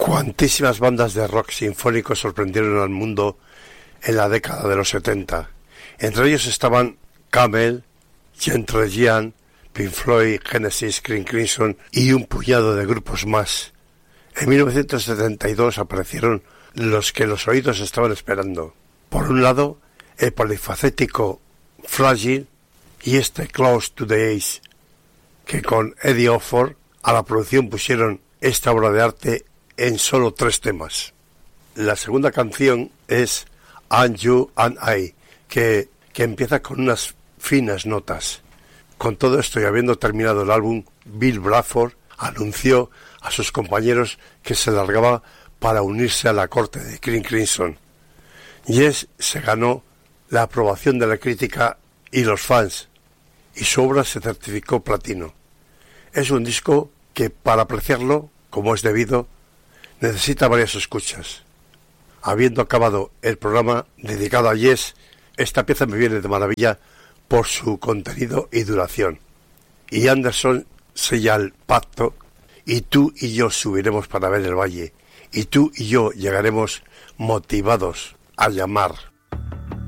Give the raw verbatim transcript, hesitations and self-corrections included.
Cuantísimas bandas de rock sinfónico sorprendieron al mundo en la década de los setenta. Entre ellos estaban Camel, Gentle Giant, Pink Floyd, Genesis, King Crimson y un puñado de grupos más. En mil novecientos setenta y dos aparecieron los que los oídos estaban esperando. Por un lado, el polifacético Fragile y este Close to the Edge, que con Eddie Offord a la producción pusieron esta obra de arte en solo tres temas. La segunda canción es And You and I, que, que empieza con unas finas notas. Con todo esto y habiendo terminado el álbum, Bill Bruford anunció a sus compañeros que se largaba para unirse a la corte de King Crimson. Yes se ganó la aprobación de la crítica y los fans, y su obra se certificó platino. Es un disco que, para apreciarlo como es debido, necesita varias escuchas. Habiendo acabado el programa dedicado a Yes, esta pieza me viene de maravilla por su contenido y duración. Y Anderson sella el pacto, y tú y yo subiremos para ver el valle, y tú y yo llegaremos motivados a llamar.